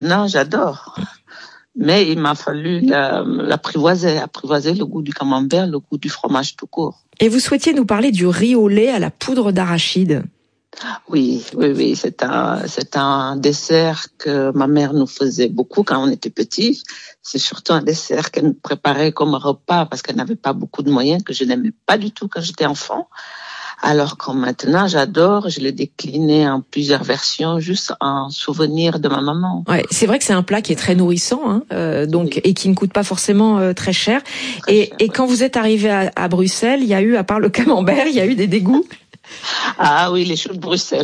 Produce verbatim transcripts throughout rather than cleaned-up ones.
Non, j'adore. Mais il m'a fallu la- l'apprivoiser, apprivoiser le goût du camembert, le goût du fromage tout court. Et vous souhaitiez nous parler du riz au lait à la poudre d'arachide. Oui, oui, oui, c'est un, c'est un dessert que ma mère nous faisait beaucoup quand on était petits. C'est surtout un dessert qu'elle nous préparait comme un repas parce qu'elle n'avait pas beaucoup de moyens, que je n'aimais pas du tout quand j'étais enfant. Alors que maintenant, j'adore, je l'ai décliné en plusieurs versions, juste en souvenir de ma maman. Ouais, c'est vrai que c'est un plat qui est très nourrissant, hein, euh, donc oui. Et qui ne coûte pas forcément euh, très cher. Très et, cher, et oui. Quand vous êtes arrivé à, à Bruxelles, il y a eu, à part le camembert, il y a eu des dégoûts. Ah oui, les choux de Bruxelles.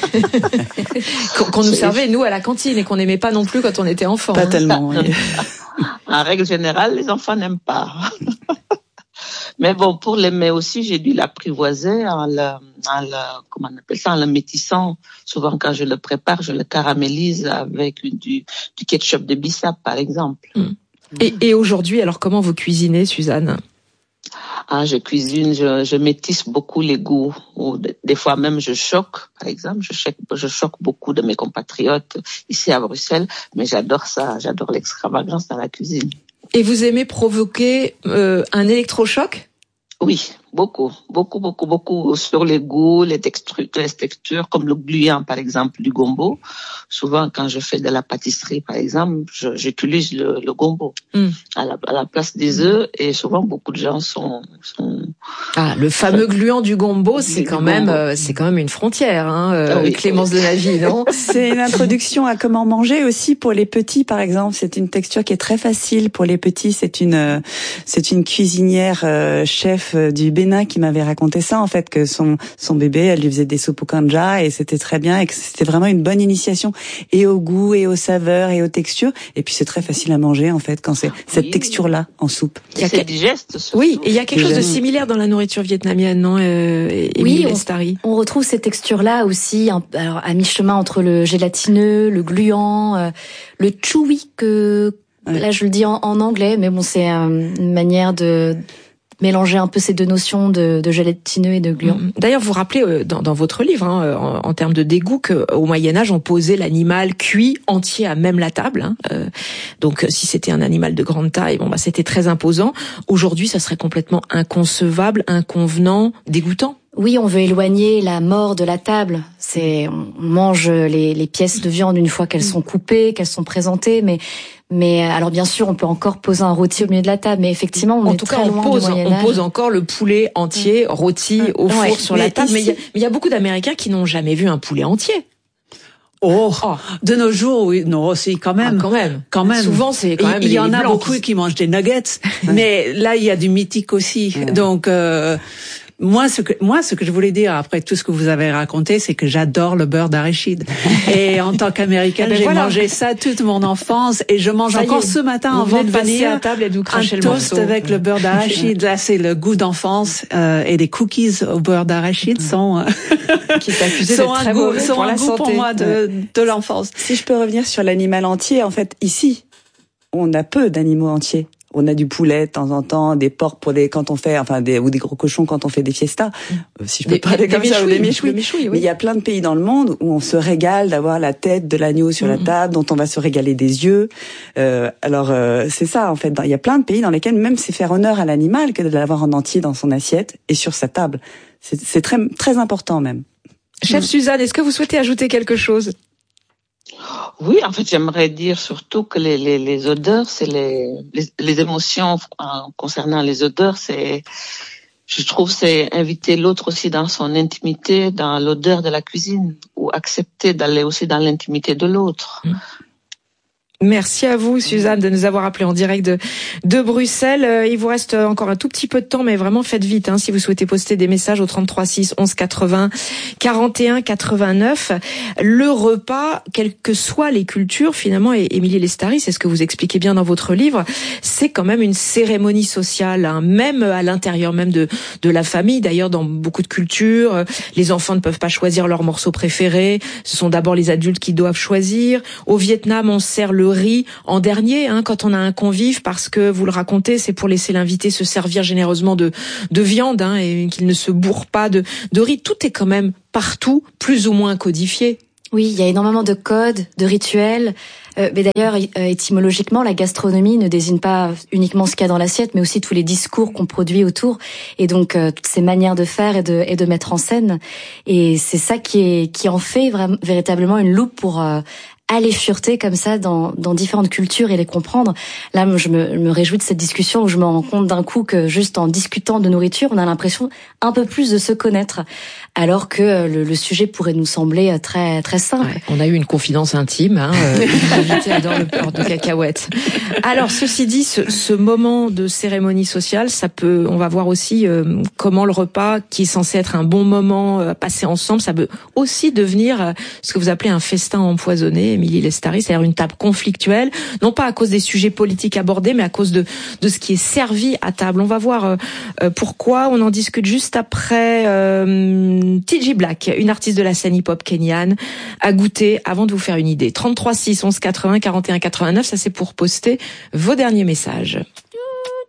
qu'on nous servait, nous, à la cantine et qu'on n'aimait pas non plus quand on était enfant. Pas hein. tellement, oui. En règle générale, les enfants n'aiment pas. Mais bon, pour les mets aussi, j'ai dû l'apprivoiser en le, en le, comment on appelle ça, en le métissant. Souvent, quand je le prépare, je le caramélise avec du, du ketchup de Bissap, par exemple. Mmh. Et, et aujourd'hui, alors, comment vous cuisinez, Suzanne? Ah, je cuisine, je, je métisse beaucoup les goûts. Ou des fois même, je choque, par exemple. Je choque, je choque beaucoup de mes compatriotes ici à Bruxelles. Mais j'adore ça. J'adore l'extravagance dans la cuisine. Et vous aimez provoquer euh, un électrochoc? Oui, beaucoup, beaucoup, beaucoup, beaucoup sur les goûts, les textures, les textures, comme le gluant, par exemple, du gombo. Souvent, quand je fais de la pâtisserie, par exemple, je, j'utilise le, le gombo mm. à, la, à la place des œufs, et souvent, beaucoup de gens sont... sont ah, le fameux gluant du gombo, c'est quand même, euh, c'est quand même une frontière, hein, euh, oui, Clémence oui. de Navy, non? C'est une introduction à comment manger aussi pour les petits, par exemple. C'est une texture qui est très facile pour les petits. C'est une, c'est une cuisinière euh, chef du Bénin qui m'avait raconté ça, en fait, que son son bébé, elle lui faisait des soupes au kanja et c'était très bien et que c'était vraiment une bonne initiation et au goût et aux saveurs et aux textures. Et puis c'est très facile à manger, en fait, quand c'est oui. cette texture-là en soupe. Il y a c'est quel... digeste. Surtout. Oui, et il y a quelque chose de similaire dans la nourriture vietnamienne, non, euh, oui, on, on retrouve ces textures-là aussi, alors à mi-chemin entre le gélatineux, le gluant, euh, le chewy que ouais. là je le dis en, en anglais, mais bon, c'est euh, une manière de mélanger un peu ces deux notions de, de gélatineux et de gluant. D'ailleurs, vous rappelez euh, dans, dans votre livre, hein, en, en termes de dégoût, qu'au Moyen-Âge, on posait l'animal cuit entier à même la table. Hein. Euh, donc, si c'était un animal de grande taille, bon, bah, c'était très imposant. Aujourd'hui, ça serait complètement inconcevable, inconvenant, dégoûtant. Oui, on veut éloigner la mort de la table. C'est, on mange les, les pièces de viande une fois qu'elles sont coupées, qu'elles sont présentées, mais Mais alors bien sûr, on peut encore poser un rôti au milieu de la table, mais effectivement, on en est tout très cas, on loin pose, du Moyen-Âge. On pose encore le poulet entier, rôti mmh. au four ouais, sur la table. Ici... Mais il y, y a beaucoup d'Américains qui n'ont jamais vu un poulet entier. Oh, oh, de nos jours, oui, non, aussi, quand même. Ah, quand même. Quand même. Souvent, c'est quand même. Il y en a blancs. beaucoup qui mangent des nuggets, mais là, il y a du mythique aussi. Ouais. Donc, euh, Moi, ce que moi, ce que je voulais dire après tout ce que vous avez raconté, c'est que j'adore le beurre d'arachide. Et en tant qu'américaine, ben j'ai voilà. mangé ça toute mon enfance, et je mange ça encore ce matin avant de venir à table et de un toast avec le beurre d'arachide. Là, c'est le goût d'enfance, euh, et les cookies au beurre d'arachide sont euh, qui sont sont un goût, sont pour, un goût pour moi de de l'enfance. Si je peux revenir sur l'animal entier, en fait, ici, on a peu d'animaux entiers. On a du poulet de temps en temps, des porcs pour des quand on fait, enfin des ou des gros cochons quand on fait des fiestas. Euh, si je peux des, parler des, comme des ça, ou des méchouis. méchouis oui. Mais il y a plein de pays dans le monde où on se régale d'avoir la tête de l'agneau sur mmh. la table, dont on va se régaler des yeux. Euh, alors euh, c'est ça en fait. Il y a plein de pays dans lesquels même c'est faire honneur à l'animal que de l'avoir en entier dans son assiette et sur sa table. C'est, c'est très très important même. Chef mmh. Suzanne, est-ce que vous souhaitez ajouter quelque chose? Oui, en fait, j'aimerais dire surtout que les, les, les odeurs, c'est les, les, les émotions en, concernant les odeurs, c'est, je trouve, c'est inviter l'autre aussi dans son intimité, dans l'odeur de la cuisine, ou accepter d'aller aussi dans l'intimité de l'autre. Mmh. Merci à vous, Suzanne, de nous avoir appelé en direct de, de Bruxelles. Il vous reste encore un tout petit peu de temps, mais vraiment faites vite, hein, si vous souhaitez poster des messages au trente-trois six onze quatre-vingts quarante et un quatre-vingt-neuf. Le repas, quelles que soient les cultures, finalement, et Émilie Lestari, c'est ce que vous expliquez bien dans votre livre, c'est quand même une cérémonie sociale, hein, même à l'intérieur même de, de la famille. D'ailleurs, dans beaucoup de cultures, les enfants ne peuvent pas choisir leur morceau préféré. Ce sont d'abord les adultes qui doivent choisir. Au Vietnam, on sert le riz en dernier, hein, quand on a un convive, parce que vous le racontez, c'est pour laisser l'invité se servir généreusement de de viande, hein, et qu'il ne se bourre pas de de riz. Tout est quand même partout plus ou moins codifié. Oui, il y a énormément de codes, de rituels. Euh, mais d'ailleurs, étymologiquement, la gastronomie ne désigne pas uniquement ce qu'il y a dans l'assiette, mais aussi tous les discours qu'on produit autour, et donc euh, toutes ces manières de faire et de, et de mettre en scène. Et c'est ça qui est qui en fait vraiment, véritablement une loupe pour euh, aller fureter comme ça dans, dans différentes cultures et les comprendre. Là, je me, je me réjouis de cette discussion où je me rends compte d'un coup que juste en discutant de nourriture, on a l'impression un peu plus de se connaître, alors que le, le sujet pourrait nous sembler très très simple. Ouais, on a eu une confidence intime. Hein, euh, L'invité adore le beurre de cacahuète. Alors, ceci dit, ce, ce moment de cérémonie sociale, ça peut, on va voir aussi euh, comment le repas, qui est censé être un bon moment euh, passé ensemble, ça peut aussi devenir euh, ce que vous appelez un festin empoisonné. Émilie Lestari, c'est-à-dire une table conflictuelle, non pas à cause des sujets politiques abordés, mais à cause de de ce qui est servi à table. On va voir euh, pourquoi. On en discute juste après. Euh, T J Black, une artiste de la scène hip-hop kenyane, à goûter avant de vous faire une idée. trente-trois six onze quatre-vingts quarante et un quatre-vingt-neuf, ça c'est pour poster vos derniers messages.